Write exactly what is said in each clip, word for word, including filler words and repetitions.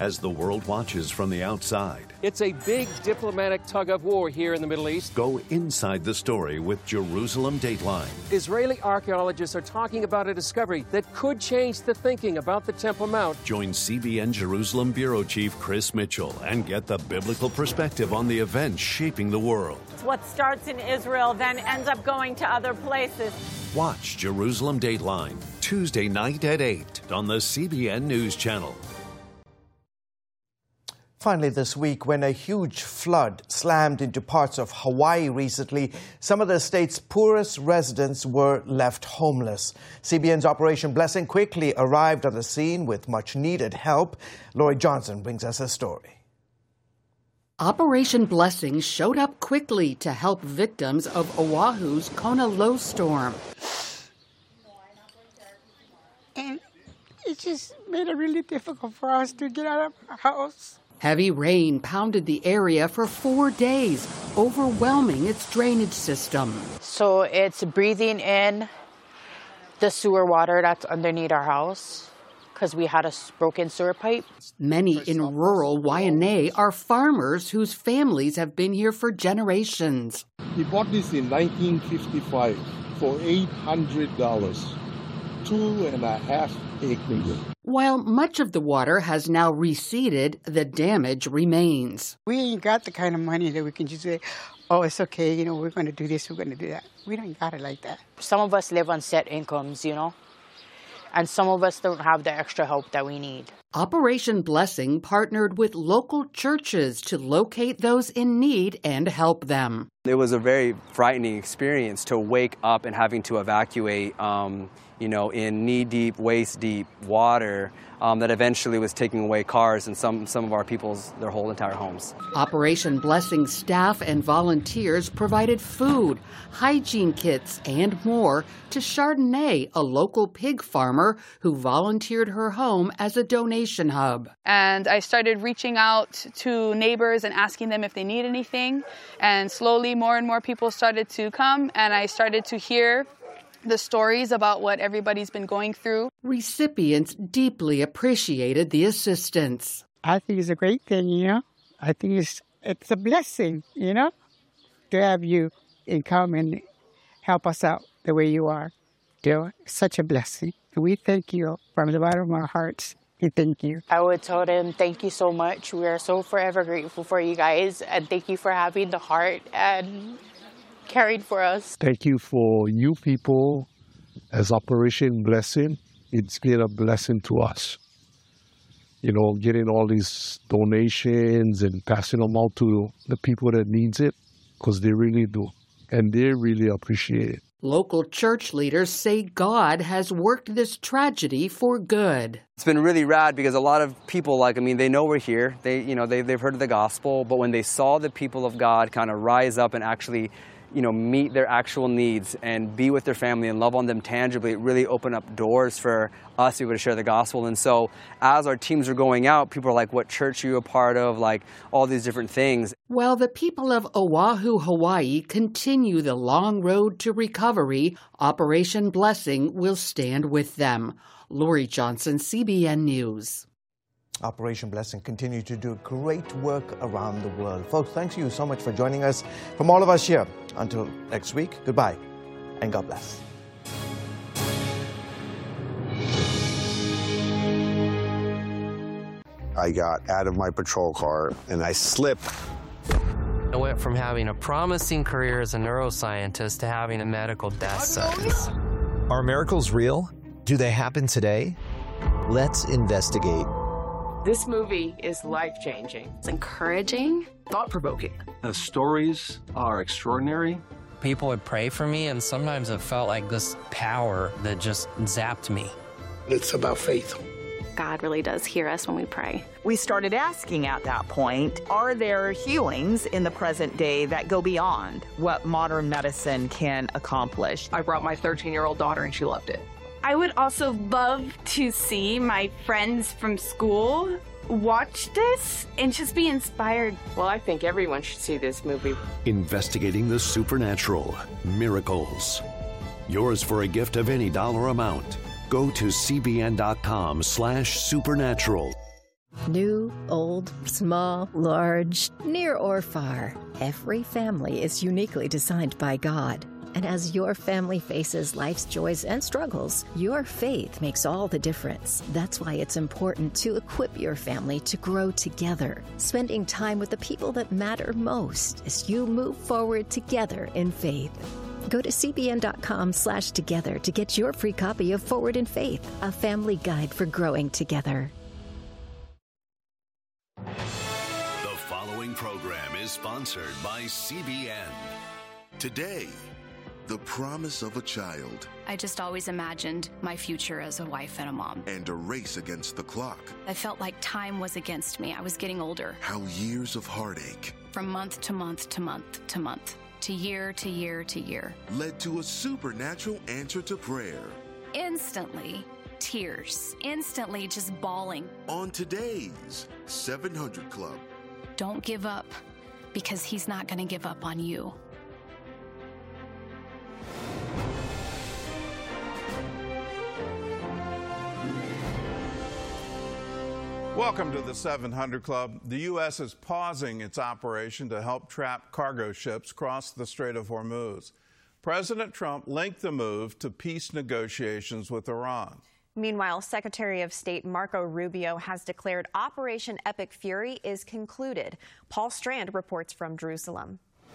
as the world watches from the outside. It's a big diplomatic tug-of-war here in the Middle East. Go inside the story with Jerusalem Dateline. Israeli archaeologists are talking about a discovery that could change the thinking about the Temple Mount. Join C B N Jerusalem Bureau Chief Chris Mitchell and get the biblical perspective on the events shaping the world. What starts in Israel then ends up going to other places. Watch Jerusalem Dateline Tuesday night at eight on the C B N News Channel. Finally this week, when a huge flood slammed into parts of Hawaii recently, some of the state's poorest residents were left homeless. C B N's Operation Blessing quickly arrived on the scene with much-needed help. Lori Johnson brings us a story. Operation Blessing showed up quickly to help victims of Oahu's Kona low storm. And it just made it really difficult for us to get out of our house. Heavy rain pounded the area for four days, overwhelming its drainage system. So it's breathing in the sewer water that's underneath our house because we had a broken sewer pipe. Many in rural Waianae are farmers whose families have been here for generations. We bought this in nineteen fifty-five for eight hundred dollars, two and a half acres. While much of the water has now receded, the damage remains. We ain't got the kind of money that we can just say, oh, it's okay, you know, we're going to do this, we're going to do that. We don't got it like that. Some of us live on set incomes, you know, and some of us don't have the extra help that we need. Operation Blessing partnered with local churches to locate those in need and help them. It was a very frightening experience to wake up and having to evacuate, um, you know, in knee-deep, waist-deep water um, that eventually was taking away cars and some, some of our people's, their whole entire homes. Operation Blessing staff and volunteers provided food, hygiene kits, and more to Chardonnay, a local pig farmer who volunteered her home as a donation hub. And I started reaching out to neighbors and asking them if they need anything. And slowly more and more people started to come, and I started to hear the stories about what everybody's been going through. Recipients deeply appreciated the assistance. I think it's a great thing, you know. I think it's it's a blessing, you know, to have you and come and help us out the way you are. You know, it's such a blessing. We thank you from the bottom of our hearts. We thank you. I would tell them, thank you so much. We are so forever grateful for you guys, and thank you for having the heart and caring for us. Thank you for you people as Operation Blessing. It's been a blessing to us. You know, getting all these donations and passing them out to the people that needs it, because they really do. And they really appreciate it. Local church leaders say God has worked this tragedy for good. It's been really rad because a lot of people, like, I mean, they know we're here. They, you know, they, they've heard of the gospel, but when they saw the people of God kind of rise up and actually, you know, meet their actual needs and be with their family and love on them tangibly, it really opened up doors for us to be able to share the gospel. And so as our teams are going out, people are like, what church are you a part of? Like, all these different things. While the people of Oahu, Hawaii continue the long road to recovery, Operation Blessing will stand with them. Lori Johnson, C B N News. Operation Blessing continue to do great work around the world. Folks, thanks to you so much for joining us. From all of us here, until next week, goodbye and God bless. I got out of my patrol car and I slipped. I went from having a promising career as a neuroscientist to having a medical death sentence. Are miracles real? Do they happen today? Let's investigate. This movie is life-changing. It's encouraging, thought-provoking. The stories are extraordinary. People would pray for me, and sometimes it felt like this power that just zapped me. It's about faith. God really does hear us when we pray. We started asking at that point, are there healings in the present day that go beyond what modern medicine can accomplish? I brought my thirteen-year-old daughter, and she loved it. I would also love to see my friends from school watch this and just be inspired. Well, I think everyone should see this movie. Investigating the supernatural. Miracles. Yours for a gift of any dollar amount. Go to cbn.com slash supernatural. New, old, small, large, near or far, every family is uniquely designed by God. And as your family faces life's joys and struggles, your faith makes all the difference. That's why it's important to equip your family to grow together, spending time with the people that matter most as you move forward together in faith. Go to cbn.com slash together to get your free copy of Forward in Faith, a family guide for growing together. The following program is sponsored by C B N. Today, the promise of a child. I just always imagined my future as a wife and a mom. And a race against the clock. I felt like time was against me. I was getting older. How years of heartache. From month to month to month to month, to year to year to year. Led to a supernatural answer to prayer. Instantly, tears. Instantly just bawling. On today's seven hundred Club. Don't give up, because he's not going to give up on you. Welcome to the seven hundred Club. The U S is pausing its operation to help trap cargo ships cross the Strait of Hormuz. President Trump linked the move to peace negotiations with Iran. Meanwhile, Secretary of State Marco Rubio has declared Operation Epic Fury is concluded. Paul Strand reports from Jerusalem.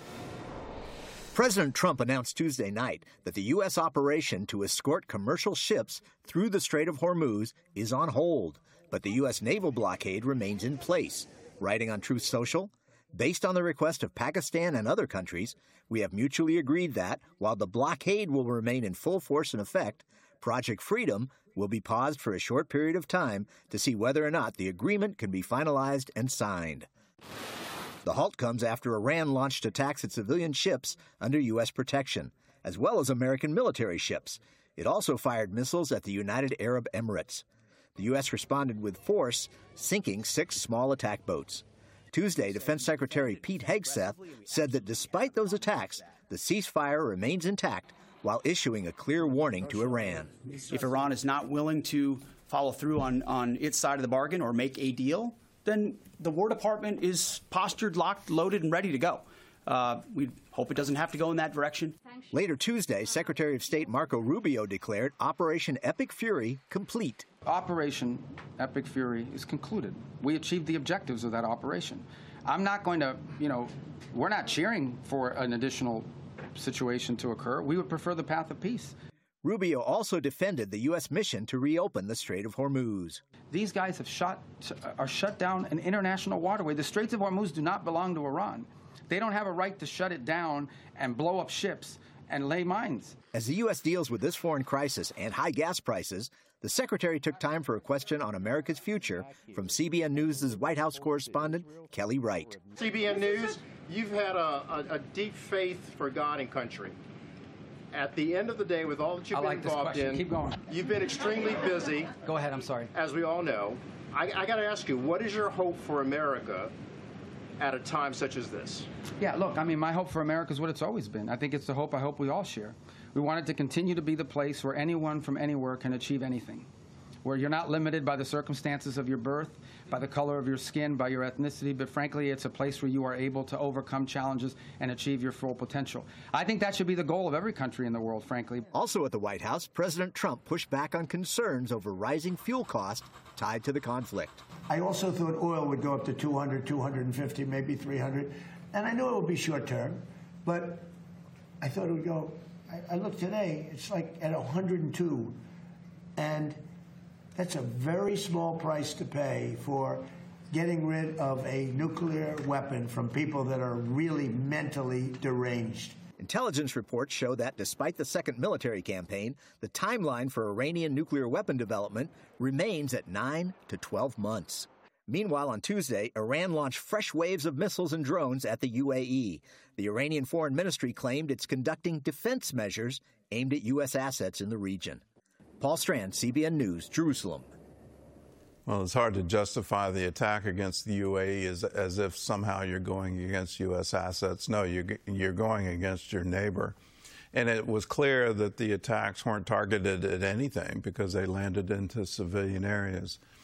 President Trump announced Tuesday night that the U S operation to escort commercial ships through the Strait of Hormuz is on hold, but the U S naval blockade remains in place. Writing on Truth Social, based on the request of Pakistan and other countries, we have mutually agreed that, while the blockade will remain in full force and effect, Project Freedom will be paused for a short period of time to see whether or not the agreement can be finalized and signed. The halt comes after Iran launched attacks at civilian ships under U S protection, as well as American military ships. It also fired missiles at the United Arab Emirates. The U S responded with force, sinking six small attack boats. Tuesday, Defense Secretary Pete Hegseth said that despite those attacks, the ceasefire remains intact while issuing a clear warning to Iran. If Iran is not willing to follow through on, on its side of the bargain or make a deal, then the War Department is postured, locked, loaded, and ready to go. Uh, we hope it doesn't have to go in that direction. Later Tuesday, Secretary of State Marco Rubio declared Operation Epic Fury complete. Operation Epic Fury is concluded. We achieved the objectives of that operation. I'm not going to, you know, we're not cheering for an additional situation to occur. We would prefer the path of peace. Rubio also defended the U S mission to reopen the Strait of Hormuz. These guys have shot, are shut down an international waterway. The Straits of Hormuz do not belong to Iran. They don't have a right to shut it down and blow up ships and lay mines. As the U S deals with this foreign crisis and high gas prices, the secretary took time for a question on America's future from C B N News' White House correspondent, Kelly Wright. C B N News, you've had a, a, a deep faith for God and country. At the end of the day, with all that you've I been like involved this question. in, Keep going. You've been extremely busy. Go ahead, I'm sorry. As we all know. I, I got to ask you, what is your hope for America at a time such as this? Yeah, look, I mean, my hope for America is what it's always been. I think it's the hope I hope we all share. We want it to continue to be the place where anyone from anywhere can achieve anything, where you're not limited by the circumstances of your birth, by the color of your skin, by your ethnicity, but frankly, it's a place where you are able to overcome challenges and achieve your full potential. I think that should be the goal of every country in the world, frankly. Also at the White House, President Trump pushed back on concerns over rising fuel costs tied to the conflict. I also thought oil would go up to two hundred, two hundred fifty, maybe three hundred, and I knew it would be short term, but I thought it would go, I, I looked today, it's like at one hundred two, and that's a very small price to pay for getting rid of a nuclear weapon from people that are really mentally deranged. Intelligence reports show that despite the second military campaign, the timeline for Iranian nuclear weapon development remains at nine to twelve months. Meanwhile, on Tuesday, Iran launched fresh waves of missiles and drones at the U A E. The Iranian Foreign Ministry claimed it's conducting defense measures aimed at U S assets in the region. Paul Strand, C B N News, Jerusalem. Well, it's hard to justify the attack against the U A E as, as if somehow you're going against U S assets. No, you're, you're going against your neighbor. And it was clear that the attacks weren't targeted at anything because they landed into civilian areas.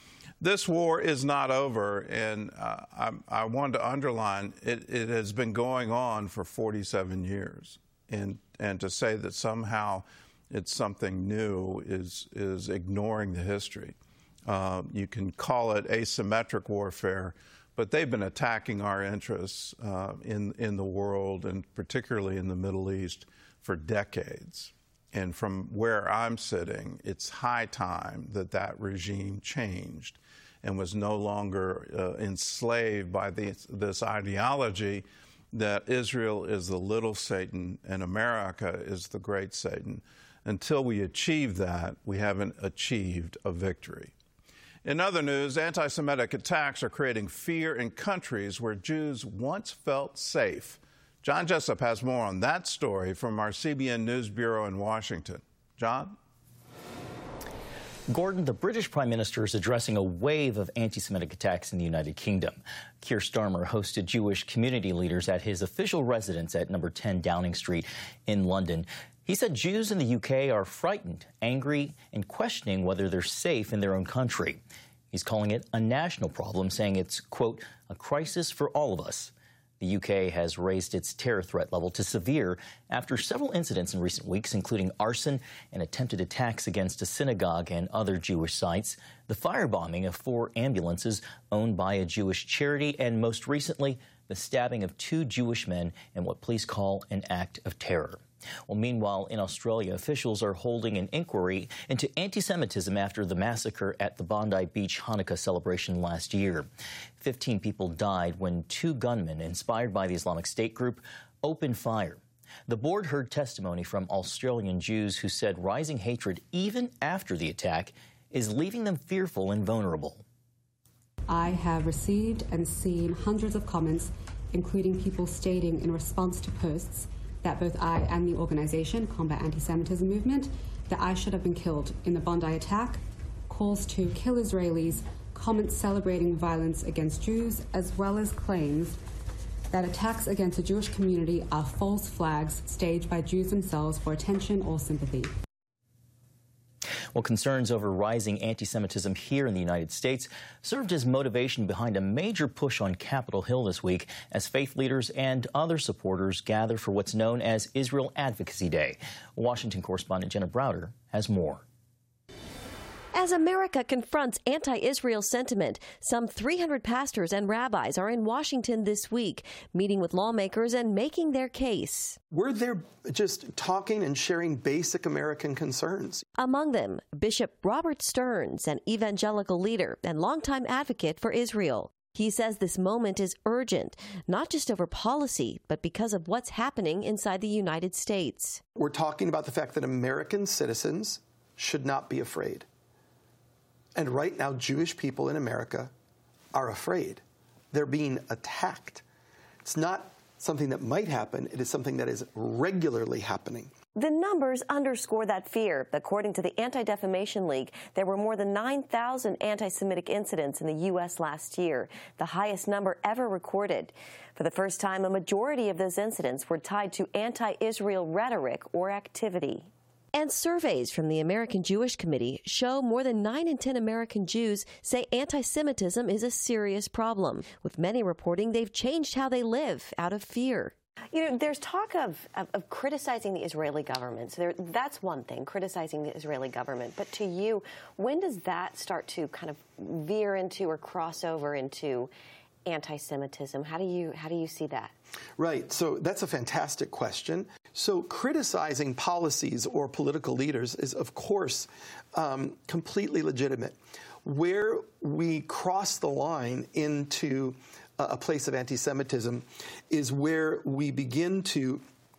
This war is not over, and uh, I, I wanted to underline it, it has been going on for forty-seven years. And, and to say that somehow it's something new is, is ignoring the history. Uh, you can call it asymmetric warfare, but they've been attacking our interests uh, in, in the world, and particularly in the Middle East, for decades. And from where I'm sitting, it's high time that that regime changed and was no longer uh, enslaved by the, this ideology that Israel is the little Satan and America is the great Satan. Until we achieve that, we haven't achieved a victory. In other news, anti-Semitic attacks are creating fear in countries where Jews once felt safe. John Jessup has more on that story from our C B N News Bureau in Washington. John? Gordon, the British Prime Minister is addressing a wave of anti-Semitic attacks in the United Kingdom. Keir Starmer hosted Jewish community leaders at his official residence at number ten Downing Street in London. He said Jews in the U K are frightened, angry, and questioning whether they're safe in their own country. He's calling it a national problem, saying it's, quote, a crisis for all of us. The U K has raised its terror threat level to severe after several incidents in recent weeks, including arson and attempted attacks against a synagogue and other Jewish sites, the firebombing of four ambulances owned by a Jewish charity, and most recently, the stabbing of two Jewish men in what police call an act of terror. Well, meanwhile, in Australia, officials are holding an inquiry into anti-Semitism after the massacre at the Bondi Beach Hanukkah celebration last year. Fifteen people died when two gunmen, inspired by the Islamic State group, opened fire. The board heard testimony from Australian Jews who said rising hatred, even after the attack, is leaving them fearful and vulnerable. I have received and seen hundreds of comments, including people stating in response to posts that both I and the organization, Combat Anti-Semitism Movement, that I should have been killed in the Bondi attack, calls to kill Israelis, comments celebrating violence against Jews, as well as claims that attacks against the Jewish community are false flags staged by Jews themselves for attention or sympathy. Well, concerns over rising anti-Semitism here in the United States served as motivation behind a major push on Capitol Hill this week as faith leaders and other supporters gather for what's known as Israel Advocacy Day. Washington correspondent Jenna Browder has more. As America confronts anti-Israel sentiment, some three hundred pastors and rabbis are in Washington this week, meeting with lawmakers and making their case. We're there just talking and sharing basic American concerns. Among them, Bishop Robert Stearns, an evangelical leader and longtime advocate for Israel. He says this moment is urgent, not just over policy, but because of what's happening inside the United States. We're talking about the fact that American citizens should not be afraid. And right now, Jewish people in America are afraid. They're being attacked. It's not something that might happen. It is something that is regularly happening. The numbers underscore that fear. According to the Anti-Defamation League, there were more than nine thousand anti-Semitic incidents in the U S last year, the highest number ever recorded. For the first time, a majority of those incidents were tied to anti-Israel rhetoric or activity. And surveys from the American Jewish Committee show more than nine in ten American Jews say anti-Semitism is a serious problem, with many reporting they've changed how they live out of fear. You know, there's talk of, of, of criticizing the Israeli government. So there, that's one thing, criticizing the Israeli government. But to you, when does that start to kind of veer into or cross over into anti-Semitism? How do you how do you see that? Right. So that's a fantastic question. So criticizing policies or political leaders is, of course, um, completely legitimate. Where we cross the line into a place of anti-Semitism is where we begin to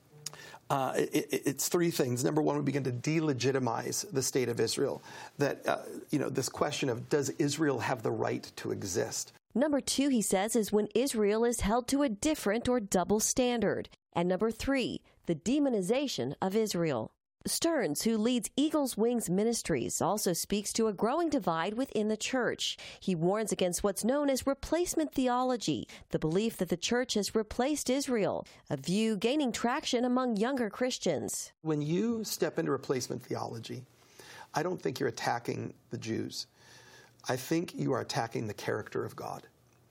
Uh, it, it's three things. Number one, we begin to delegitimize the state of Israel. That, uh, you know, this question of does Israel have the right to exist? Number two, he says, is when Israel is held to a different or double standard. And number three, the demonization of Israel. Stearns, who leads Eagle's Wings Ministries, also speaks to a growing divide within the church. He warns against what's known as replacement theology, the belief that the church has replaced Israel, a view gaining traction among younger Christians. When you step into replacement theology, I don't think you're attacking the Jews. I think you are attacking the character of God.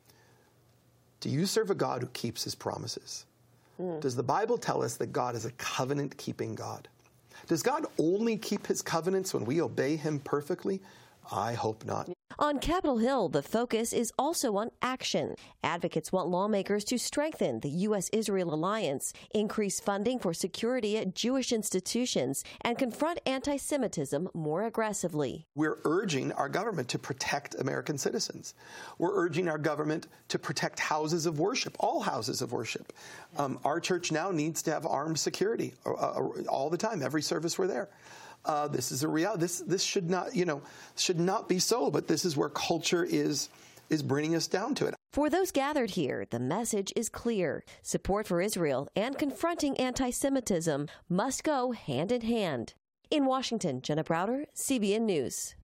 Do you serve a God who keeps his promises? Mm. Does the Bible tell us that God is a covenant-keeping God? Does God only keep his covenants when we obey him perfectly? I hope not. On Capitol Hill, the focus is also on action. Advocates want lawmakers to strengthen the U S Israel alliance, increase funding for security at Jewish institutions, and confront anti-Semitism more aggressively. We're urging our government to protect American citizens. We're urging our government to protect houses of worship, all houses of worship. Um, our church now needs to have armed security uh, all the time, every service we're there. Uh, this is a reality. This this should not, you know, should not be so. But this is where culture is is bringing us down to it. For those gathered here, the message is clear: support for Israel and confronting anti-Semitism must go hand in hand. In Washington, Jenna Browder, C B N News.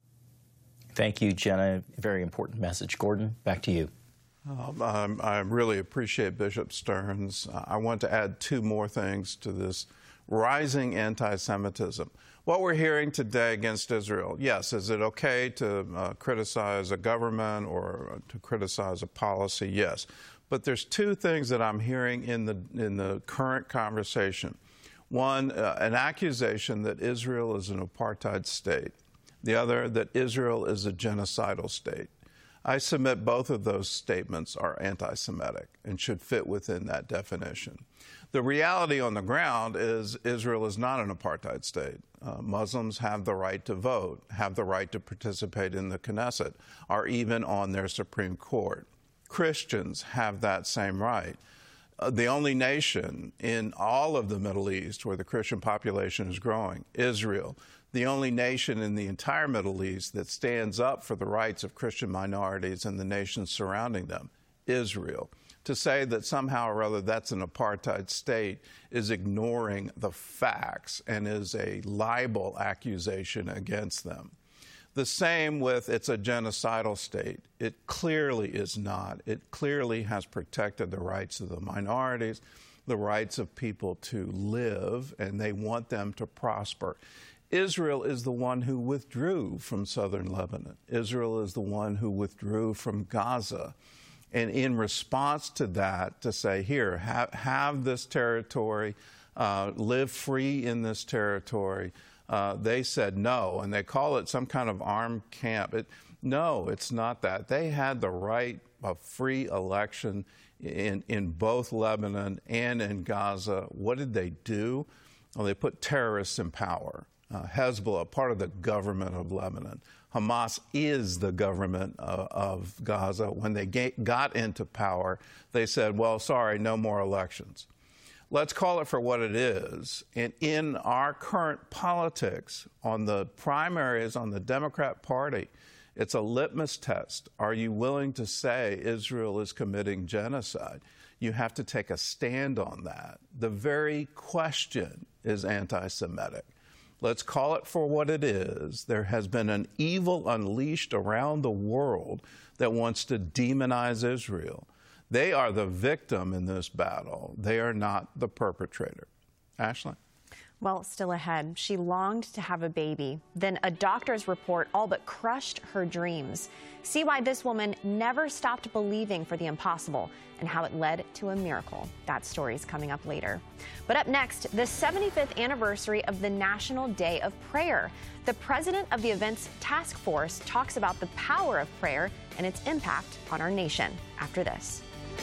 Thank you, Jenna. Very important message. Gordon, back to you. Um, um, I really appreciate Bishop Stearns. Uh, I want to add two more things to this rising anti-Semitism. What we're hearing today against Israel, yes, is it okay to uh, criticize a government or to criticize a policy? Yes. But there's two things that I'm hearing in the, in the current conversation. One, uh, an accusation that Israel is an apartheid state. The other, that Israel is a genocidal state. I submit both of those statements are anti-Semitic and should fit within that definition. The reality on the ground is Israel is not an apartheid state. Uh, Muslims have the right to vote, have the right to participate in the Knesset, are even on their Supreme Court. Christians have that same right. Uh, the only nation in all of the Middle East where the Christian population is growing, Israel, the only nation in the entire Middle East that stands up for the rights of Christian minorities and the nations surrounding them, Israel. To say that somehow or other that's an apartheid state is ignoring the facts and is a libel accusation against them. The same with it's a genocidal state. It clearly is not. It clearly has protected the rights of the minorities, the rights of people to live, and they want them to prosper. Israel is the one who withdrew from southern Lebanon. Israel is the one who withdrew from Gaza. And in response to that, to say, here, have, have this territory, uh, live free in this territory, uh, they said no, and they call it some kind of armed camp. It, no, it's not that. They had the right of free election in, in both Lebanon and in Gaza. What did they do? Well, they put terrorists in power. Uh, Hezbollah, part of the government of Lebanon. Hamas is the government uh, of Gaza. When they got into power, they said, well, sorry, no more elections. Let's call it for what it is. And in our current politics, on the primaries, on the Democrat Party, it's a litmus test. Are you willing to say Israel is committing genocide? You have to take a stand on that. The very question is anti-Semitic. Let's call it for what it is. There has been an evil unleashed around the world that wants to demonize Israel. They are the victim in this battle. They are not the perpetrator. Ashley? Well, still ahead, she longed to have a baby. Then a doctor's report all but crushed her dreams. See why this woman never stopped believing for the impossible and how it led to a miracle. That story's coming up later. But up next, the seventy-fifth anniversary of the National Day of Prayer. The president of the event's task force talks about the power of prayer and its impact on our nation after this.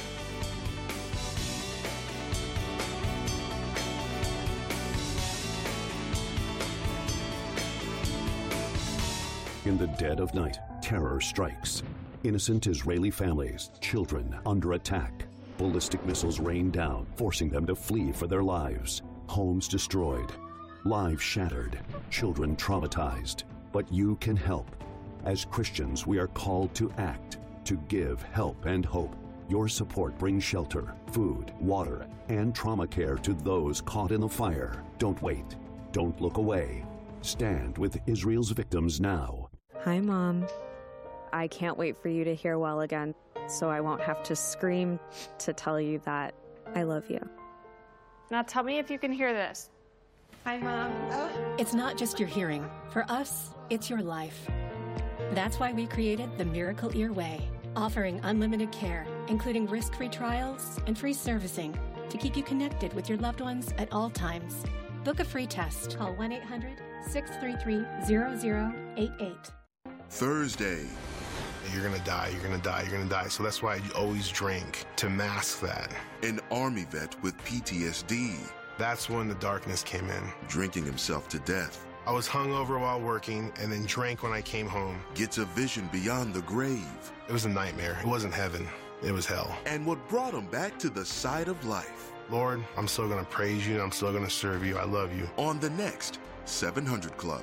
In the dead of night, terror strikes. Innocent Israeli families, children under attack. Ballistic missiles rain down, forcing them to flee for their lives. Homes destroyed, lives shattered, children traumatized. But you can help. As Christians, we are called to act, to give help and hope. Your support brings shelter, food, water, and trauma care to those caught in the fire. Don't wait. Don't look away. Stand with Israel's victims now. Hi, Mom. I can't wait for you to hear well again, so I won't have to scream to tell you that I love you. Now tell me if you can hear this. Hi, Mom. Oh. It's not just your hearing. For us, it's your life. That's why we created the Miracle Ear Way, offering unlimited care, including risk-free trials and free servicing to keep you connected with your loved ones at all times. Book a free test. Call one eight hundred, six three three, zero zero eight eight. Thursday. You're gonna die, you're gonna die, you're gonna die. So that's why you always drink, to mask that. An Army vet with P T S D. That's when the darkness came in. Drinking himself to death. I was hungover while working and then drank when I came home. Gets a vision beyond the grave. It was a nightmare. It wasn't heaven. It was hell. And what brought him back to the side of life. Lord, I'm still gonna praise you and I'm still gonna serve you. I love you. On the next seven hundred Club.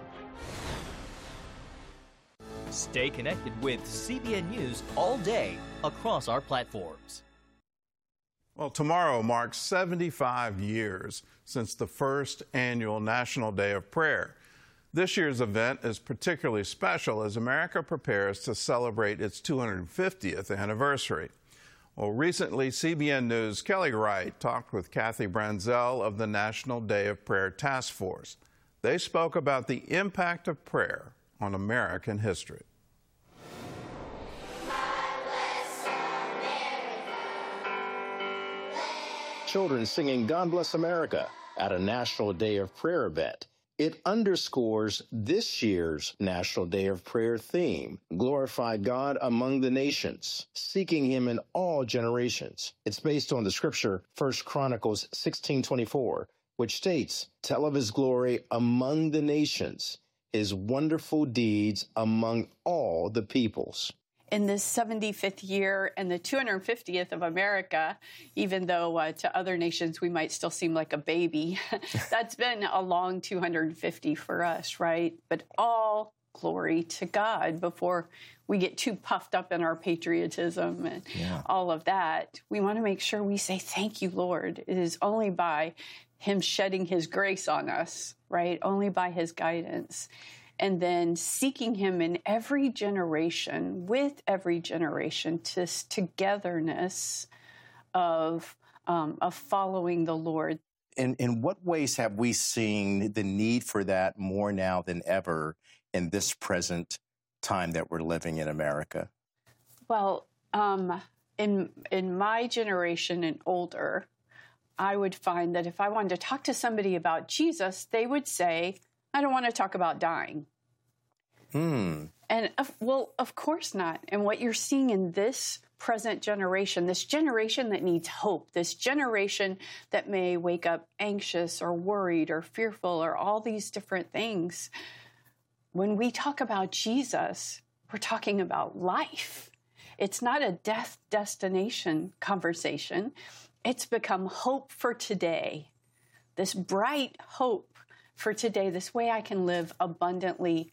Stay connected with C B N News all day across our platforms. Well, tomorrow marks seventy-five years since the first annual National Day of Prayer. This year's event is particularly special as America prepares to celebrate its two hundred fiftieth anniversary. Well, recently, C B N News' Kelly Wright talked with Kathy Branzell of the National Day of Prayer Task Force. They spoke about the impact of prayer on American history. Children singing God Bless America at a National Day of Prayer event. It underscores this year's National Day of Prayer theme, glorify God among the nations, seeking him in all generations. It's based on the scripture First Chronicles sixteen twenty-four, which states, tell of his glory among the nations, his wonderful deeds among all the peoples. In this seventy-fifth year and the two hundred fiftieth of America, even though uh, to other nations we might still seem like a baby, that's been a long two hundred fifty for us, right? But all glory to God before we get too puffed up in our patriotism and yeah. all of that. We want to make sure we say, thank you, Lord. It is only by him shedding his grace on us, right? Only by his guidance. And then seeking him in every generation, with every generation, to togetherness of, um, of following the Lord. In, in what ways have we seen the need for that more now than ever in this present time that we're living in America? Well, um, in, in my generation and older, I would find that if I wanted to talk to somebody about Jesus, they would say, I don't want to talk about dying. Hmm. And, uh, well, of course not. And what you're seeing in this present generation, this generation that needs hope, this generation that may wake up anxious or worried or fearful or all these different things, when we talk about Jesus, we're talking about life. It's not a death destination conversation. It's become hope for today, this bright hope for today, this way I can live abundantly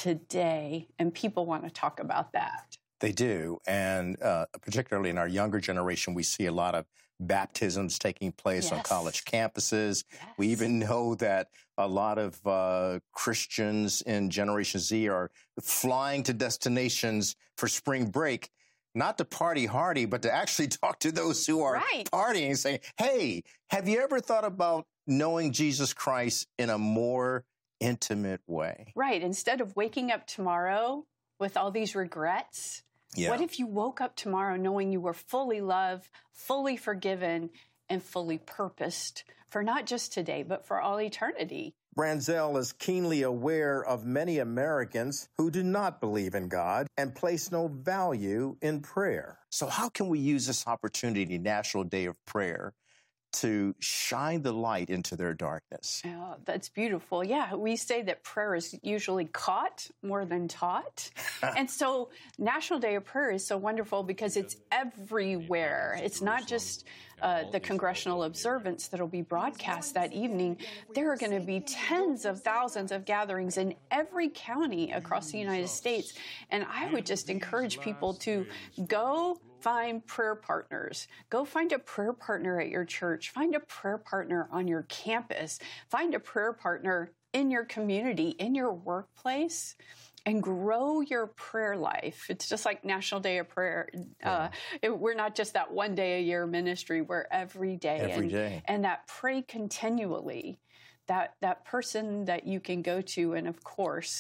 today. And people want to talk about that. They do. And uh, particularly in our younger generation, we see a lot of baptisms taking place yes. on college campuses. Yes. We even know that a lot of uh, Christians in Generation Z are flying to destinations for spring break, not to party hardy, but to actually talk to those who are right. partying and saying, hey, have you ever thought about knowing Jesus Christ in a more intimate way? Right. Instead of waking up tomorrow with all these regrets, yeah. what if you woke up tomorrow knowing you were fully loved, fully forgiven, and fully purposed for not just today, but for all eternity? Branzell is keenly aware of many Americans who do not believe in God and place no value in prayer. So how can we use this opportunity, National Day of Prayer, to shine the light into their darkness? Oh, that's beautiful. Yeah, we say that prayer is usually caught more than taught. And so National Day of Prayer is so wonderful because it's everywhere. It's not just uh, the congressional observance that will be broadcast that evening. There are going to be tens of thousands of gatherings in every county across the United States. And I would just encourage people to go find prayer partners. Go find a prayer partner at your church. Find a prayer partner on your campus. Find a prayer partner in your community, in your workplace, and grow your prayer life. It's just like National Day of Prayer. Uh, it, we're not just that one day a year ministry. We're every day. Every and, day. And that pray continually. That, that person that you can go to, and of course,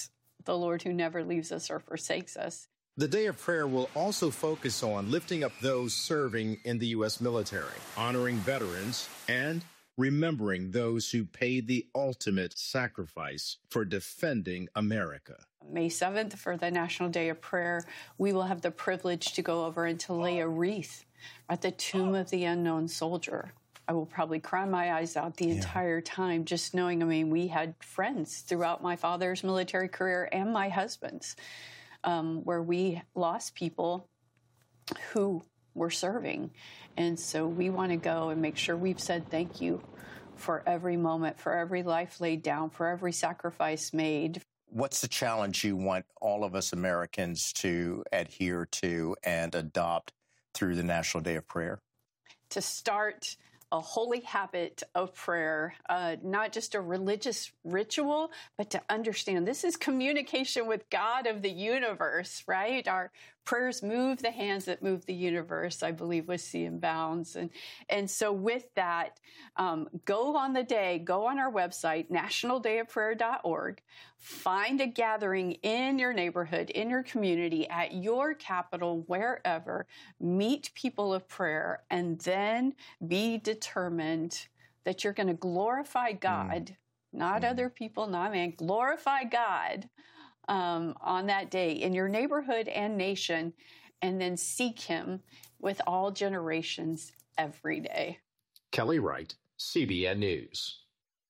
the Lord who never leaves us or forsakes us. The Day of Prayer will also focus on lifting up those serving in the U S military, honoring veterans, and remembering those who paid the ultimate sacrifice for defending America. May seventh, for the National Day of Prayer, we will have the privilege to go over and to lay a wreath at the tomb of the unknown soldier. I will probably cry my eyes out the yeah. entire time, just knowing, I mean, we had friends throughout my father's military career and my husband's, um, where we lost people who were serving. And so we want to go and make sure we've said thank you for every moment, for every life laid down, for every sacrifice made. What's the challenge you want all of us Americans to adhere to and adopt through the National Day of Prayer? To start a holy habit of prayer, uh, not just a religious ritual, but to understand this is communication with God of the universe, right? Our prayers move the hands that move the universe, I believe was C M Bounds. And, and so with that, um, go on the day, go on our website, national day of prayer dot org, find a gathering in your neighborhood, in your community, at your capital, wherever, meet people of prayer, and then be determined that you're going to glorify God, mm. not mm. other people, not man, glorify God um, on that day in your neighborhood and nation, and then seek him with all generations every day. Kelly Wright, C B N News.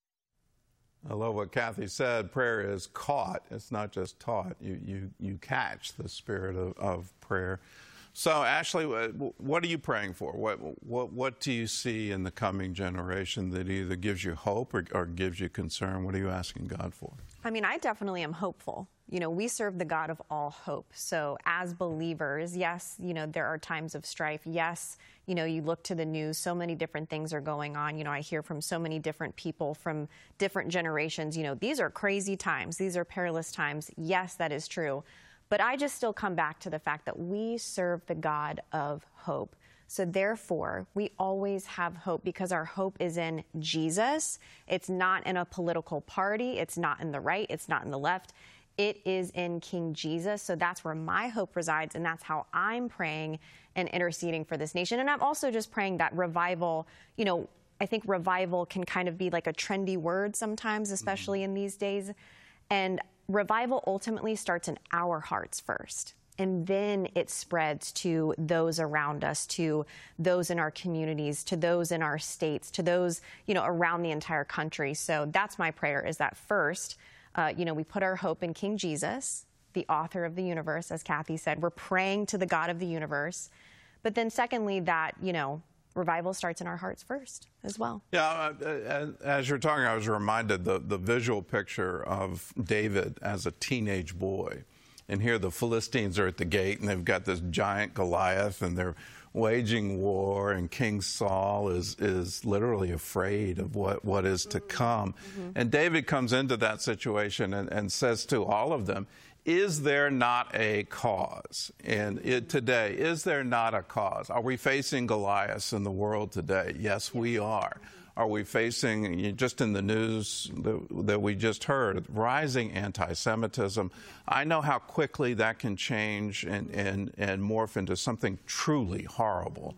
I love what Kathy said. Prayer is caught. It's not just taught. You you you catch the spirit of, of prayer. So, Ashley, what are you praying for? What what what do you see in the coming generation that either gives you hope or, or gives you concern? What are you asking God for? I mean, I definitely am hopeful. You know, we serve the God of all hope. So as believers, yes, you know, there are times of strife. Yes, you know, you look to the news, so many different things are going on. You know, I hear from so many different people from different generations, you know, these are crazy times. These are perilous times. Yes, that is true. But I just still come back to the fact that we serve the God of hope. So therefore, we always have hope because our hope is in Jesus. It's not in a political party. It's not in the right. It's not in the left. It is in King Jesus. So that's where my hope resides, and that's how I'm praying and interceding for this nation. And I'm also just praying that revival, you know, I think revival can kind of be like a trendy word sometimes, especially mm-hmm. in these days. And revival ultimately starts in our hearts first. And then it spreads to those around us, to those in our communities, to those in our states, to those, you know, around the entire country. So that's my prayer, is that first, uh, you know, we put our hope in King Jesus, the author of the universe, as Kathy said. We're praying to the God of the universe. But then secondly, that, you know, revival starts in our hearts first as well. Yeah, uh, as you're talking, I was reminded the, the visual picture of David as a teenage boy. And here the Philistines are at the gate, and they've got this giant Goliath, and they're waging war, and King Saul is is literally afraid of what, what is to come. Mm-hmm. And David comes into that situation and, and says to all of them, is there not a cause in it today? Is there not a cause? Are we facing Goliaths in the world today? Yes, we are. Are we facing, just in the news that we just heard, rising anti-Semitism? I know how quickly that can change and, and, and morph into something truly horrible.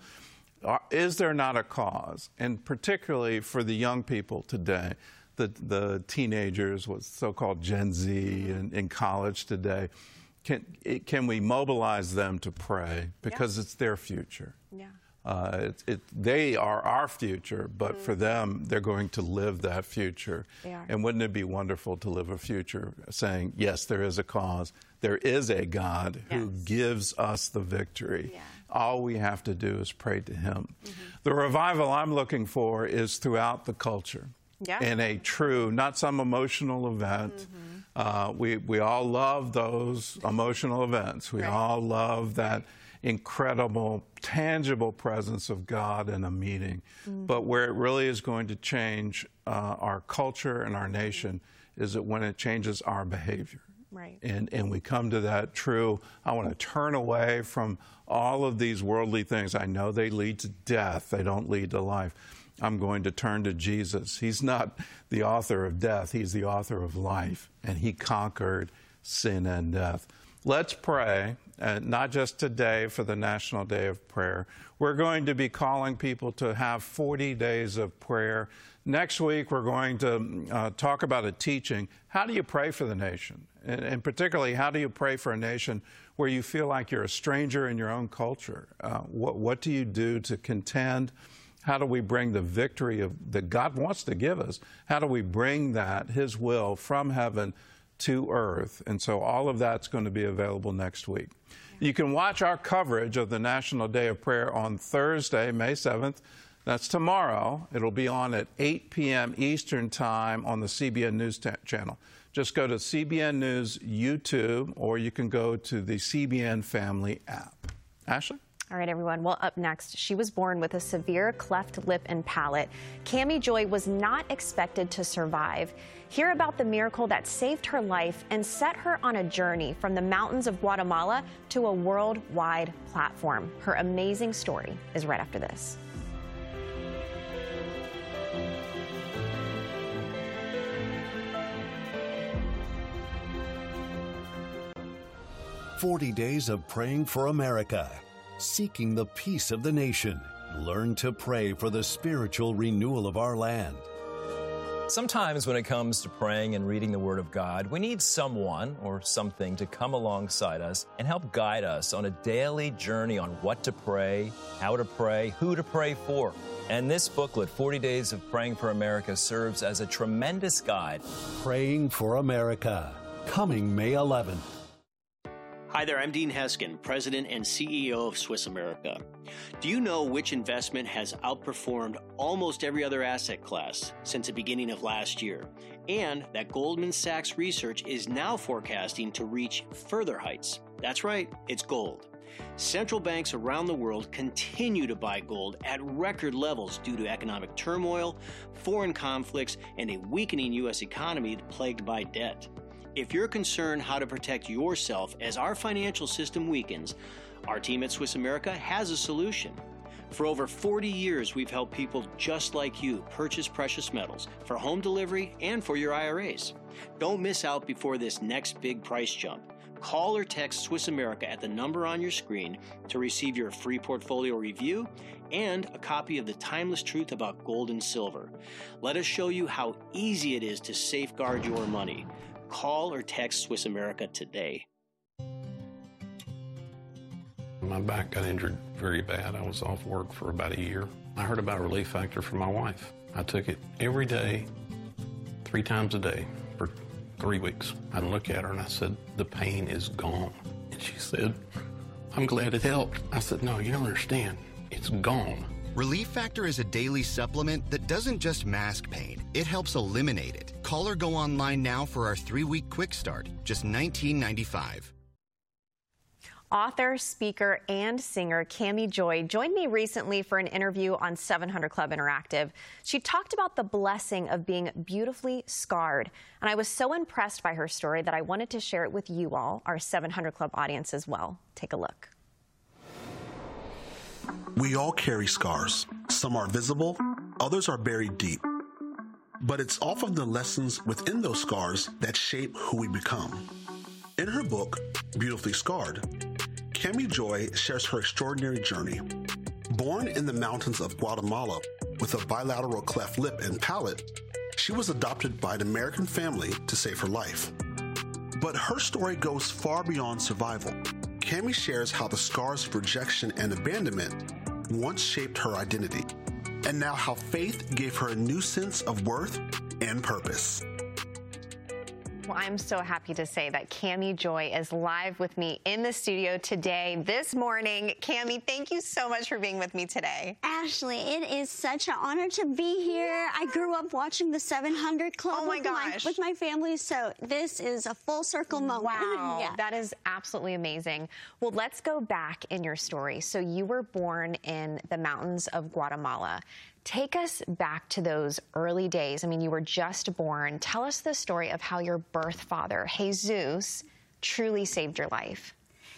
Is there not a cause? And particularly for the young people today, the, the teenagers, what's so-called Gen Z in, in college today, can, it, can we mobilize them to pray? Because yeah. it's their future. Yeah. Uh, it, it, they are our future, but mm. for them, they're going to live that future. They are. And wouldn't it be wonderful to live a future saying, yes, there is a cause, there is a God yes. who gives us the victory. Yeah. All we have to do is pray to him. Mm-hmm. The revival I'm looking for is throughout the culture. Yeah. In a true, not some emotional event. Mm-hmm. uh, we, we all love those emotional events. We right. all love that incredible, tangible presence of God in a meeting. Mm-hmm. But where it really is going to change uh, our culture and our nation is that when it changes our behavior. Right. And, and we come to that true, I want to turn away from all of these worldly things. I know they lead to death. They don't lead to life. I'm going to turn to Jesus. He's not the author of death. He's the author of life. And he conquered sin and death. Let's pray, uh, not just today for the National Day of Prayer. We're going to be calling people to have forty days of prayer. Next week, we're going to uh, talk about a teaching. How do you pray for the nation? And, and particularly, how do you pray for a nation where you feel like you're a stranger in your own culture? Uh, what, what do you do to contend? How do we bring the victory of, that God wants to give us? How do we bring that, His will, from heaven to earth? And so all of that's going to be available next week. You can watch our coverage of the National Day of Prayer on Thursday, May seventh. That's tomorrow. It'll be on at eight p.m. Eastern Time on the C B N News channel. Just go to C B N News YouTube, or you can go to the C B N Family app. Ashley? All right, everyone. Well, up next, she was born with a severe cleft lip and palate. Cami Joy was not expected to survive. Hear about the miracle that saved her life and set her on a journey from the mountains of Guatemala to a worldwide platform. Her amazing story is right after this. forty days of praying for America, seeking the peace of the nation. Learn to pray for the spiritual renewal of our land. Sometimes when it comes to praying and reading the Word of God, we need someone or something to come alongside us and help guide us on a daily journey on what to pray, how to pray, who to pray for. And this booklet, forty days of Praying for America, serves as a tremendous guide. Praying for America, coming May eleventh. Hi there, I'm Dean Heskin, President and C E O of Swiss America. Do you know which investment has outperformed almost every other asset class since the beginning of last year? And that Goldman Sachs research is now forecasting to reach further heights. That's right, it's gold. Central banks around the world continue to buy gold at record levels due to economic turmoil, foreign conflicts, and a weakening U S economy plagued by debt. If you're concerned how to protect yourself as our financial system weakens, our team at Swiss America has a solution. For over forty years, we've helped people just like you purchase precious metals for home delivery and for your I R As. Don't miss out before this next big price jump. Call or text Swiss America at the number on your screen to receive your free portfolio review and a copy of The Timeless Truth About Gold and Silver. Let us show you how easy it is to safeguard your money. Call or text Swiss America today. My back got injured very bad. I was off work for about a year. I heard about Relief Factor from my wife. I took it every day, three times a day for three weeks. I looked at her and I said, the pain is gone. And she said, I'm glad it helped. I said, no, you don't understand. It's gone. Relief Factor is a daily supplement that doesn't just mask pain, it helps eliminate it. Call or go online now for our three-week quick start, just nineteen ninety-five. Author, speaker, and singer Cami Joy joined me recently for an interview on seven hundred Club Interactive. She talked about the blessing of being beautifully scarred, and I was so impressed by her story that I wanted to share it with you all, our seven hundred Club audience, as well. Take a look. We all carry scars. Some are visible, others are buried deep. But it's often the lessons within those scars that shape who we become. In her book, Beautifully Scarred, Cami Joy shares her extraordinary journey. Born in the mountains of Guatemala with a bilateral cleft lip and palate, she was adopted by an American family to save her life. But her story goes far beyond survival. Cami shares how the scars of rejection and abandonment once shaped her identity, and now how faith gave her a new sense of worth and purpose. Well, I'm so happy to say that Cami Joy is live with me in the studio today, this morning. Cami, thank you so much for being with me today. Ashley, it is such an honor to be here. I grew up watching the seven hundred Club oh my with, gosh. My, with my family, so this is a full circle moment. Wow, yeah. That is absolutely amazing. Well, let's go back in your story. So you were born in the mountains of Guatemala. Take us back to those early days. I mean, you were just born. Tell us the story of how your birth father, Jesus, truly saved your life.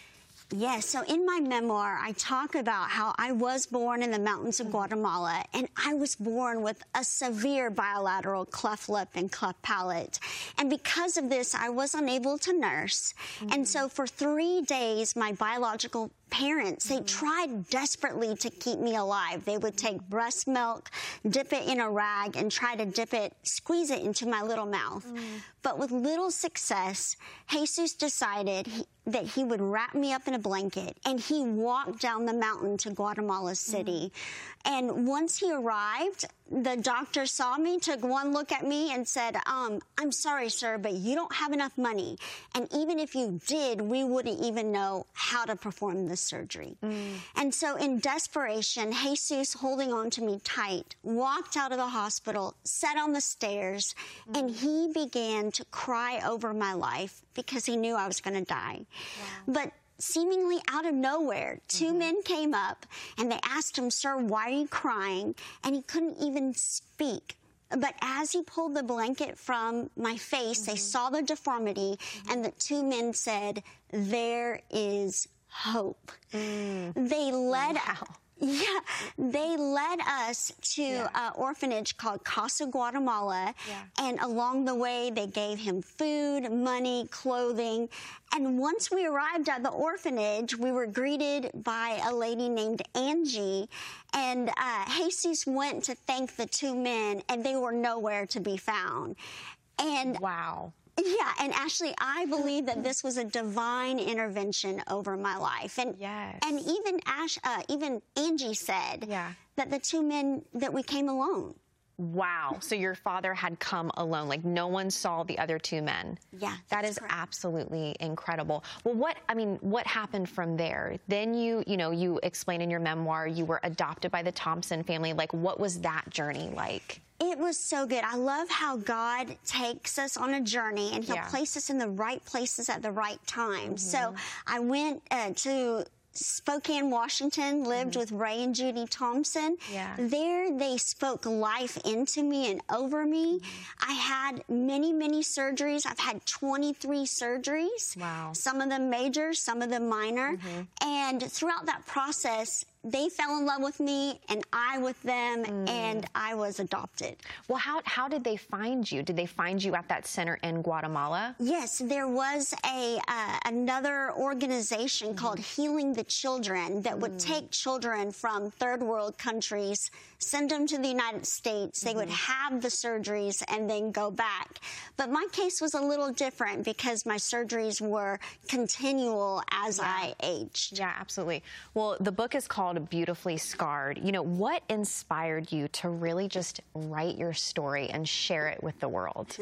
Yes, so in my memoir, I talk about how I was born in the mountains of Guatemala, and I was born with a severe bilateral cleft lip and cleft palate. And because of this, I was unable to nurse. Mm-hmm. And so for three days, my biological parents, they tried desperately to keep me alive. They would take breast milk, dip it in a rag, and try to dip it, squeeze it into my little mouth. Mm. But with little success, Jesus decided he, that he would wrap me up in a blanket, and he walked down the mountain to Guatemala City. Mm. And once he arrived, the doctor saw me, took one look at me, and said, um, I'm sorry, sir, but you don't have enough money. And even if you did, we wouldn't even know how to perform this surgery. Mm. And so in desperation, Jesus, holding on to me tight, walked out of the hospital, sat on the stairs, mm. and he began to cry over my life because he knew I was going to die. Wow. But seemingly out of nowhere, two mm-hmm. men came up and they asked him, sir, why are you crying? And he couldn't even speak. But as he pulled the blanket from my face, mm-hmm. they saw the deformity, mm-hmm. and the two men said, there is hope. Mm. They led wow. Yeah, they led us to yeah. an orphanage called Casa Guatemala, yeah. and along the way, they gave him food, money, clothing, and once we arrived at the orphanage, we were greeted by a lady named Angie, and uh, Jesus went to thank the two men, and they were nowhere to be found. And wow. Yeah, and Ashley, I believe that this was a divine intervention over my life, and yes. and even Ash, uh, even Angie said yeah. that the two men that we came alone. Wow! So your father had come alone, like no one saw the other two men. Yeah, that is correct. Absolutely incredible. Well, what I mean, what happened from there? Then you, you know, you explain in your memoir you were adopted by the Thompson family. Like, what was that journey like? It was so good. I love how God takes us on a journey, and he'll yeah. place us in the right places at the right time. Mm-hmm. So I went uh, to Spokane, Washington, lived mm-hmm. with Ray and Judy Thompson. Yeah. There, they spoke life into me and over me. Mm-hmm. I had many, many surgeries. I've had twenty-three surgeries. Wow. Some of them major, some of them minor. Mm-hmm. And throughout that process, they fell in love with me, and I with them, mm. and I was adopted. Well, how how did they find you? Did they find you at that center in Guatemala? Yes, there was a uh, another organization mm-hmm. called Healing the Children that mm. would take children from third world countries, send them to the United States. They mm-hmm. would have the surgeries and then go back. But my case was a little different because my surgeries were continual as yeah. I aged. Yeah, absolutely. Well, the book is called Beautifully Scarred. You know, what inspired you to really just write your story and share it with the world?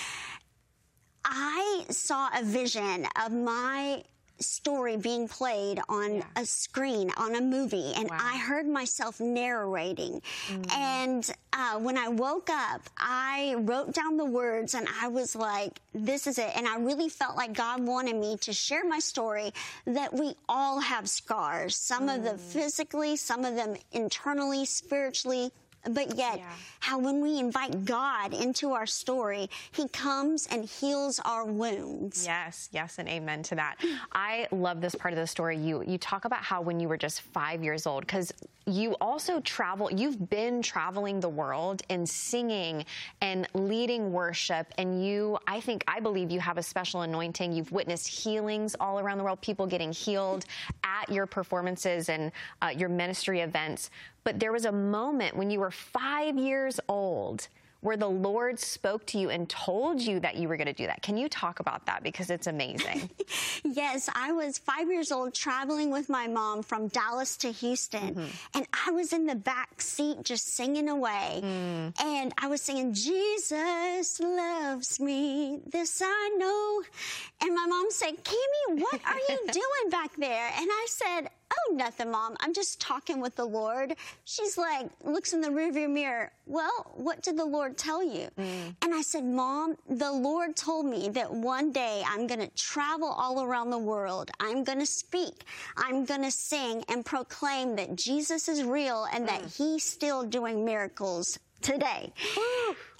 I saw a vision of my story being played on yeah. a screen, on a movie, and wow. I heard myself narrating. Mm. And uh, when I woke up, I wrote down the words, and I was like, this is it. And I really felt like God wanted me to share my story, that we all have scars, some mm. of them physically, some of them internally, spiritually, but yet yeah. how when we invite God into our story, he comes and heals our wounds. Yes, yes, and amen to that. I love this part of the story. You you talk about how when you were just five years old, because you also travel, you've been traveling the world and singing and leading worship, and you, I think, I believe you have a special anointing. You've witnessed healings all around the world, people getting healed at your performances and uh, your ministry events. But there was a moment when you were five years old where the Lord spoke to you and told you that you were going to do that. Can you talk about that? Because it's amazing. Yes, I was five years old traveling with my mom from Dallas to Houston. Mm-hmm. And I was in the back seat just singing away. Mm. And I was singing, Jesus loves me, this I know. And my mom said, Kimmy, what are you doing back there? And I said, oh, nothing, Mom. I'm just talking with the Lord. She's like, looks in the rearview mirror. Well, what did the Lord tell you? Mm. And I said, Mom, the Lord told me that one day I'm going to travel all around the world. I'm going to speak. I'm going to sing and proclaim that Jesus is real and mm. that he's still doing miracles today.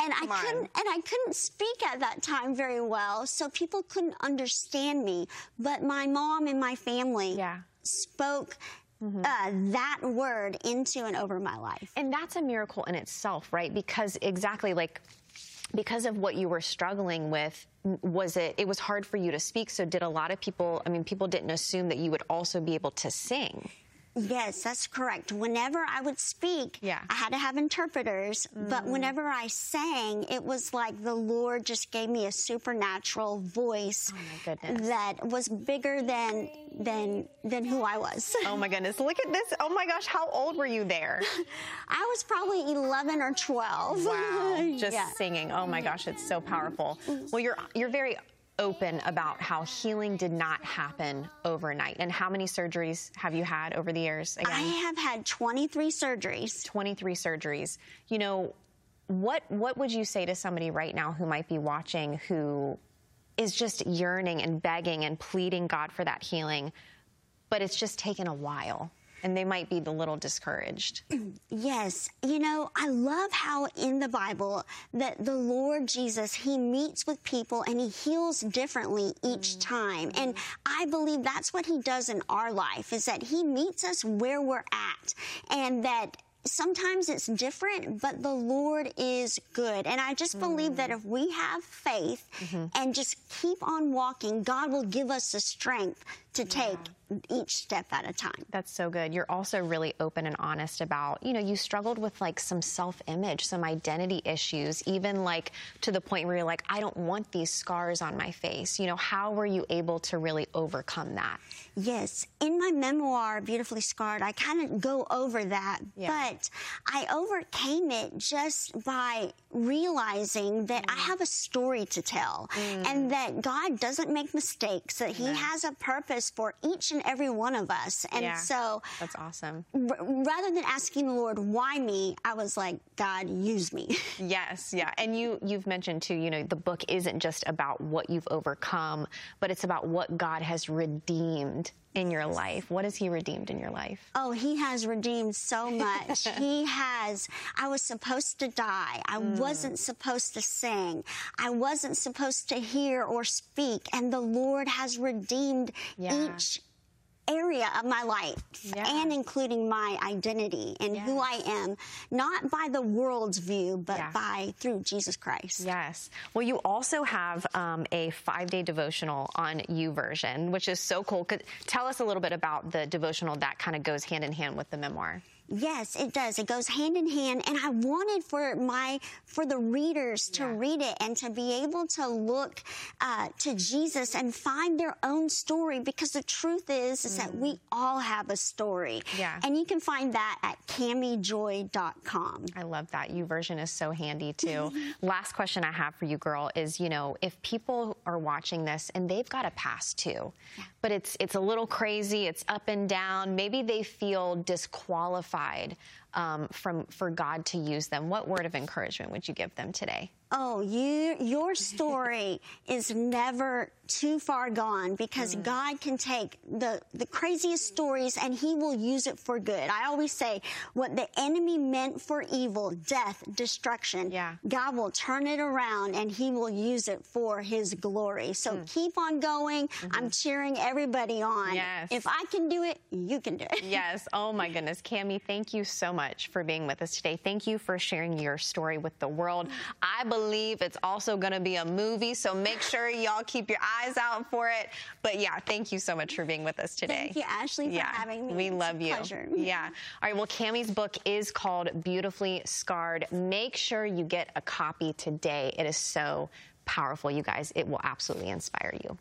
And I couldn't and I couldn't speak at that time very well, so people couldn't understand me. But my mom and my family yeah. spoke Mm-hmm. Uh, that word into and over my life. And that's a miracle in itself, right? Because exactly like, because of what you were struggling with, was it, it was hard for you to speak. So did a lot of people, I mean, people didn't assume that you would also be able to sing. Yes, that's correct. Whenever I would speak, yeah. I had to have interpreters, mm. but whenever I sang, it was like the Lord just gave me a supernatural voice oh my goodness. that was bigger than than than who I was. Oh my goodness. Look at this. Oh my gosh, how old were you there? I was probably eleven or twelve. Wow. Just yeah. singing. Oh my gosh, it's so powerful. Well, you're you're very open about how healing did not happen overnight. And how many surgeries have you had over the years? Again? I have had twenty-three surgeries. twenty-three surgeries. You know, what what would you say to somebody right now who might be watching who is just yearning and begging and pleading God for that healing, but it's just taken a while? And they might be a little discouraged. Yes. You know, I love how in the Bible that the Lord Jesus, he meets with people and he heals differently each mm-hmm. time. And I believe that's what he does in our life, is that he meets us where we're at, and that sometimes it's different, but the Lord is good. And I just believe mm. that if we have faith mm-hmm. and just keep on walking, God will give us the strength to take yeah. each step at a time. That's so good. You're also really open and honest about, you know, you struggled with like some self-image, some identity issues, even like to the point where you're like, I don't want these scars on my face. You know, how were you able to really overcome that? Yes. In my memoir, Beautifully Scarred, I kind of go over that, yeah. but I overcame it just by realizing that mm. I have a story to tell mm. and that God doesn't make mistakes, that he yeah. has a purpose for each and every one of us. And yeah, so that's awesome. R- rather than asking the Lord, why me? I was like, God, use me. Yes. Yeah. And you, you've mentioned too, you know, the book isn't just about what you've overcome, but it's about what God has redeemed in your life. What has he redeemed in your life? Oh, he has redeemed so much. He has, I was supposed to die. I mm. wasn't supposed to sing. I wasn't supposed to hear or speak. And the Lord has redeemed yeah. each area of my life yeah. and including my identity and yes. who I am, not by the world's view, but yeah. by through Jesus Christ. Yes. Well, you also have um, a five-day devotional on YouVersion, which is so cool. Could tell us a little bit about the devotional that kind of goes hand in hand with the memoir. Yes, it does. It goes hand in hand, and I wanted for my for the readers to yeah. read it and to be able to look uh, to Jesus and find their own story, because the truth is, is mm. that we all have a story. Yeah. And you can find that at cami joy dot com. I love that. YouVersion is so handy, too. Last question I have for you, girl, is, you know, if people are watching this and they've got a past, too, yeah. but it's it's a little crazy, it's up and down, maybe they feel disqualified Um, from for God to use them, what word of encouragement would you give them today? Oh, you, your story is never too far gone, because mm. God can take the, the craziest stories and he will use it for good. I always say, what the enemy meant for evil, death, destruction, yeah. God will turn it around and he will use it for his glory. So mm. keep on going. Mm-hmm. I'm cheering everybody on. Yes. If I can do it, you can do it. Yes. Oh my goodness. Cami, thank you so much for being with us today. Thank you for sharing your story with the world. I believe it's also going to be a movie, so make sure y'all keep your eyes out for it. But yeah, thank you so much for being with us today. Thank you, Ashley, for yeah, having me. We it's love a you. Pleasure. Yeah. All right. Well, Cami's book is called Beautifully Scarred. Make sure you get a copy today. It is so powerful, you guys. It will absolutely inspire you.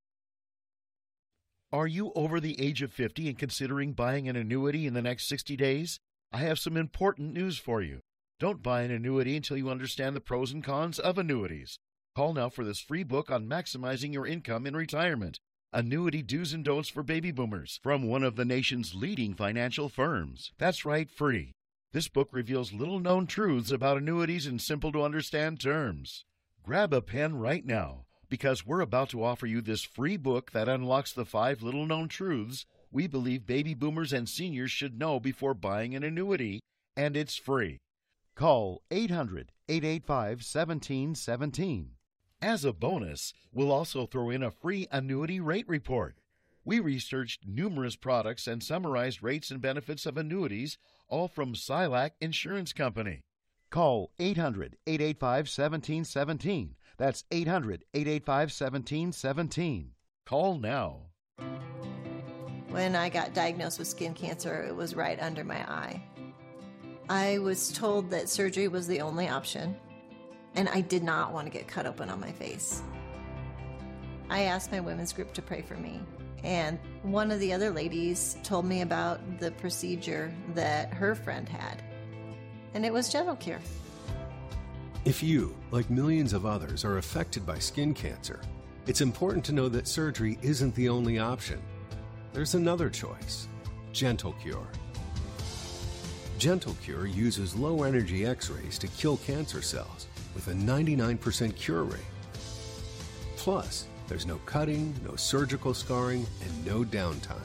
Are you over the age of fifty and considering buying an annuity in the next sixty days? I have some important news for you. Don't buy an annuity until you understand the pros and cons of annuities. Call now for this free book on maximizing your income in retirement. Annuity Do's and Don'ts for Baby Boomers, from one of the nation's leading financial firms. That's right, free. This book reveals little-known truths about annuities in simple-to-understand terms. Grab a pen right now, because we're about to offer you this free book that unlocks the five little-known truths we believe baby boomers and seniors should know before buying an annuity, and it's free. Call eight hundred, eight eight five, one seven one seven. As a bonus, we'll also throw in a free annuity rate report. We researched numerous products and summarized rates and benefits of annuities, all from Silac Insurance Company. Call eight hundred, eight eight five, one seven one seven. That's eight hundred, eight eight five, one seven one seven. Call now. When I got diagnosed with skin cancer, it was right under my eye. I was told that surgery was the only option, and I did not want to get cut open on my face. I asked my women's group to pray for me, and one of the other ladies told me about the procedure that her friend had, and it was Gentle Cure. If you, like millions of others, are affected by skin cancer, it's important to know that surgery isn't the only option. There's another choice, Gentle Cure. Gentle Cure uses low-energy X-rays to kill cancer cells with a ninety-nine percent cure rate. Plus, there's no cutting, no surgical scarring, and no downtime.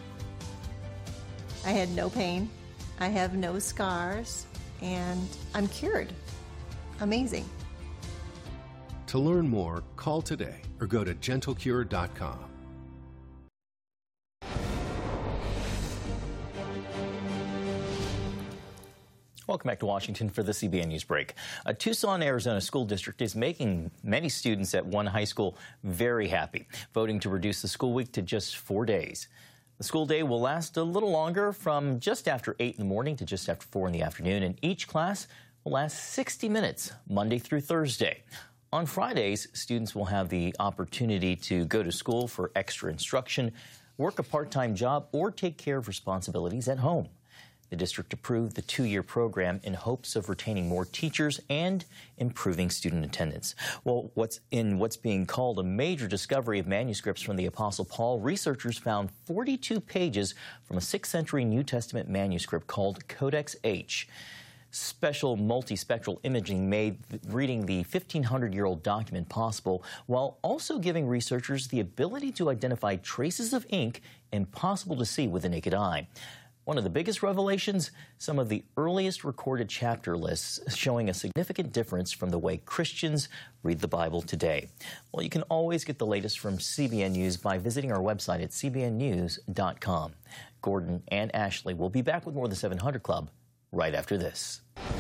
I had no pain, I have no scars, and I'm cured. Amazing. To learn more, call today or go to gentle cure dot com. Welcome back to Washington for the C B N News Break. A Tucson, Arizona school district is making many students at one high school very happy, voting to reduce the school week to just four days. The school day will last a little longer, from just after eight in the morning to just after four in the afternoon, and each class will last sixty minutes, Monday through Thursday. On Fridays, students will have the opportunity to go to school for extra instruction, work a part-time job, or take care of responsibilities at home. The district approved the two-year program in hopes of retaining more teachers and improving student attendance. Well, what's in what's being called a major discovery of manuscripts from the Apostle Paul, researchers found forty-two pages from a sixth century New Testament manuscript called Codex H. Special multispectral imaging made reading the fifteen hundred year old document possible, while also giving researchers the ability to identify traces of ink impossible to see with the naked eye. One of the biggest revelations, some of the earliest recorded chapter lists showing a significant difference from the way Christians read the Bible today. Well, you can always get the latest from C B N News by visiting our website at c b n news dot com. Gordon and Ashley will be back with more of the seven hundred Club right after this.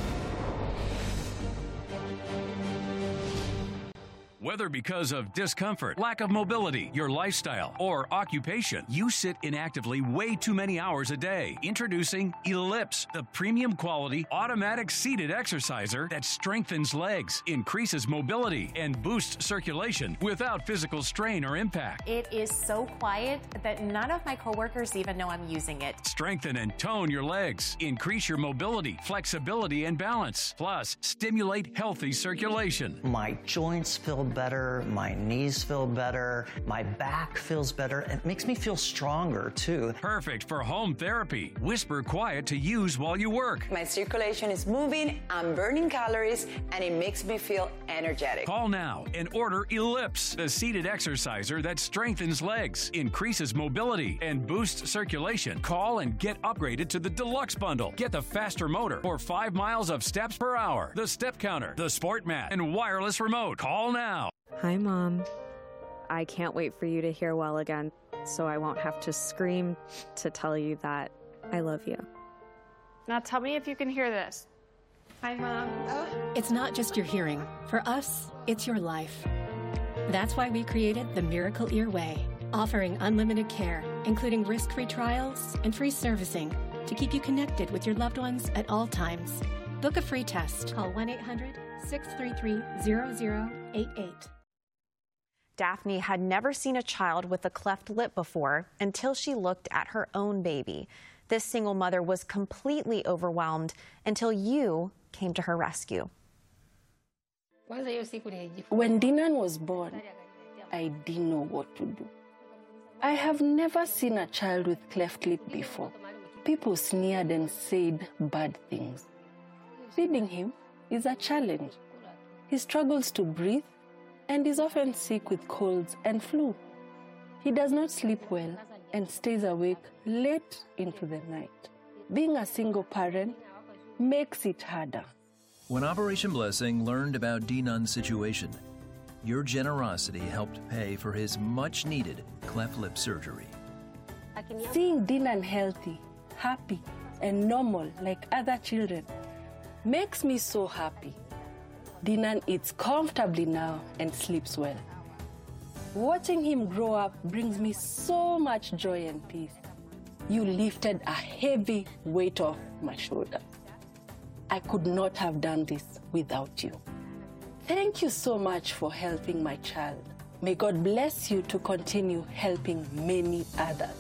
Whether because of discomfort, lack of mobility, your lifestyle, or occupation, you sit inactively way too many hours a day. Introducing Ellipse, the premium quality automatic seated exerciser that strengthens legs, increases mobility, and boosts circulation without physical strain or impact. It is so quiet that none of my coworkers even know I'm using it. Strengthen and tone your legs, increase your mobility, flexibility, and balance. Plus, stimulate healthy circulation. My joints feel better, my knees feel better, my back feels better. It makes me feel stronger too. Perfect for home therapy. Whisper quiet to use while you work. My circulation is moving, I'm burning calories, and it makes me feel energetic. Call now and order Ellipse, the seated exerciser that strengthens legs, increases mobility, and boosts circulation. Call and get upgraded to the Deluxe Bundle. Get the faster motor for five miles of steps per hour, the step counter, the sport mat, and wireless remote. Call now. Hi, Mom. I can't wait for you to hear well again, so I won't have to scream to tell you that I love you. Now tell me if you can hear this. Hi, Mom. Oh. It's not just your hearing. For us, it's your life. That's why we created the Miracle Ear Way, offering unlimited care, including risk-free trials and free servicing to keep you connected with your loved ones at all times. Book a free test. Call one eight hundred, six three three, zero zero eight eight. Daphne had never seen a child with a cleft lip before until she looked at her own baby. This single mother was completely overwhelmed until you came to her rescue. When Dinan was born, I didn't know what to do. I have never seen a child with cleft lip before. People sneered and said bad things. Feeding him is a challenge. He struggles to breathe and is often sick with colds and flu. He does not sleep well and stays awake late into the night. Being a single parent makes it harder. When Operation Blessing learned about D. Nunn's situation, your generosity helped pay for his much-needed cleft lip surgery. Seeing D. Nunn healthy, happy, and normal like other children makes me so happy. D. Nunn eats comfortably now and sleeps well. Watching him grow up brings me so much joy and peace. You lifted a heavy weight off my shoulder. I could not have done this without you. Thank you so much for helping my child. May God bless you to continue helping many others.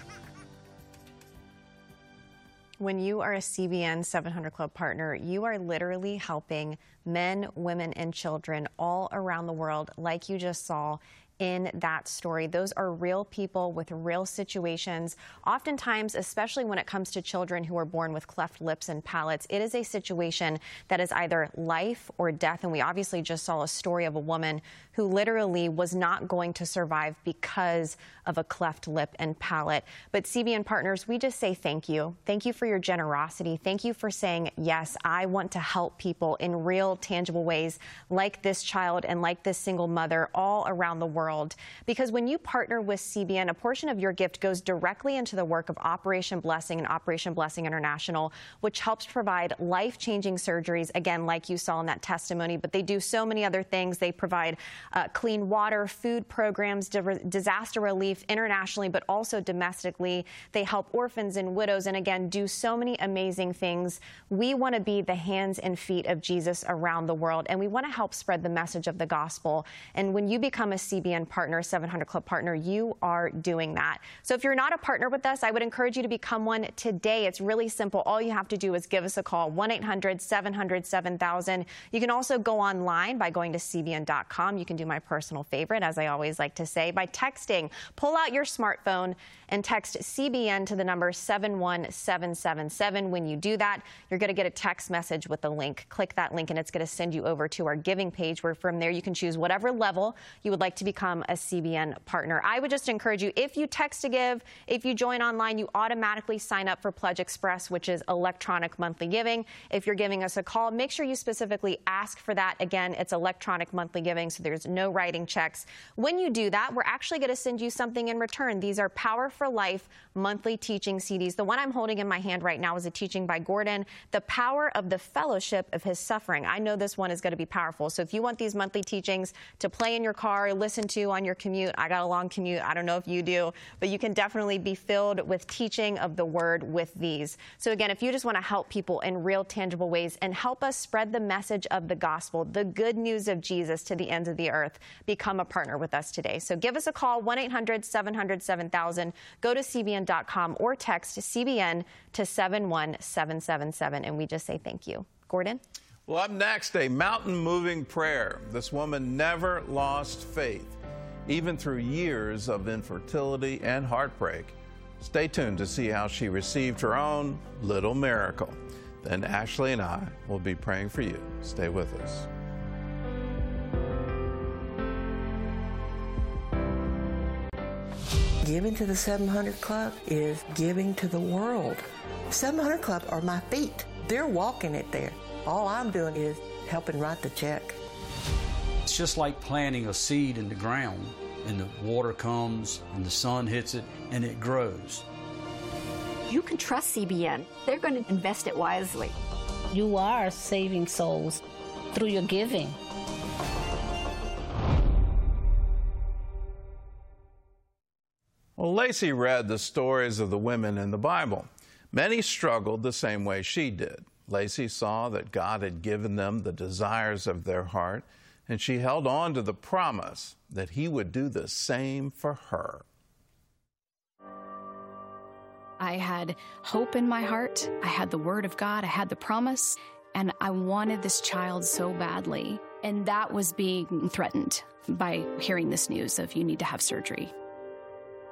When you are a C B N seven hundred Club partner, you are literally helping men, women, and children all around the world, like you just saw in that story. Those are real people with real situations. Oftentimes, especially when it comes to children who are born with cleft lips and palates, it is a situation that is either life or death. And we obviously just saw a story of a woman who literally was not going to survive because of a cleft lip and palate. But C B N partners, we just say thank you. Thank you for your generosity. Thank you for saying, yes, I want to help people in real, tangible ways like this child and like this single mother all around the world. Because when you partner with C B N, a portion of your gift goes directly into the work of Operation Blessing and Operation Blessing International, which helps provide life-changing surgeries, again, like you saw in that testimony. But they do so many other things. They provide uh, clean water, food programs, disaster relief internationally, but also domestically. They help orphans and widows, and again, do so many amazing things. We want to be the hands and feet of Jesus around the world, and we want to help spread the message of the gospel. And when you become a C B N partner, seven hundred Club partner, you are doing that. So if you're not a partner with us, I would encourage you to become one today. It's really simple. All you have to do is give us a call, one eight hundred seven hundred seven thousand. You can also go online by going to C B N dot com. You can do my personal favorite, as I always like to say, by texting. Pull out your smartphone and text C B N to the number seven one seven seven seven. When you do that, you're going to get a text message with a link. Click that link and it's going to send you over to our giving page, where from there you can choose whatever level you would like to become a C B N partner. I would just encourage you, if you text to give, if you join online, you automatically sign up for Pledge Express, which is electronic monthly giving. If you're giving us a call, make sure you specifically ask for that. Again, it's electronic monthly giving, so there's no writing checks. When you do that, we're actually going to send you something in return. These are Power for Life monthly teaching C Ds. The one I'm holding in my hand right now is a teaching by Gordon, The Power of the Fellowship of His Suffering. I know this one is going to be powerful. So if you want these monthly teachings to play in your car, listen to on your commute, I got a long commute, I don't know if you do, but you can definitely be filled with teaching of the word with these. So again, if you just want to help people in real, tangible ways and help us spread the message of the gospel, the good news of Jesus to the ends of the earth, become a partner with us today. So give us a call, one eight hundred seven hundred seven thousand. Go to C B N dot com or text C B N to seven one seven seven seven, and we just say thank you. Gordon? Well, up next, a mountain-moving prayer. This woman never lost faith, even through years of infertility and heartbreak. Stay tuned to see how she received her own little miracle. Then Ashley and I will be praying for you. Stay with us. Giving to the seven hundred Club is giving to the world. seven hundred Club are my feet. They're walking it there. All I'm doing is helping write the check. It's just like planting a seed in the ground, and the water comes, and the sun hits it, and it grows. You can trust C B N. They're going to invest it wisely. You are saving souls through your giving. Well, Lacey read the stories of the women in the Bible. Many struggled the same way she did. Lacey saw that God had given them the desires of their heart, and she held on to the promise that He would do the same for her. I had hope in my heart. I had the Word of God. I had the promise, and I wanted this child so badly. And that was being threatened by hearing this news of you need to have surgery.